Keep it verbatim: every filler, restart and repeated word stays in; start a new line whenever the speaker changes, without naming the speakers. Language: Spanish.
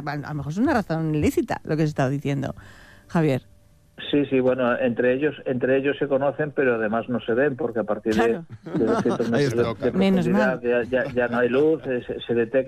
a lo mejor es una razón ilícita lo que se está diciendo, Javier.
Sí, sí, bueno, entre ellos entre ellos se conocen, pero además no se ven, porque a partir
claro.
de, de doscientos metros de, de
Menos
profundidad
mal.
ya, ya, ya no hay luz, se, se detecta